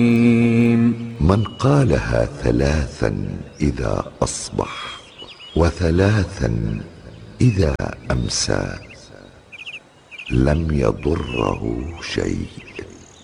من قالها ثلاثا إذا أصبح وثلاثا إذا أمسى لم يضره شيء.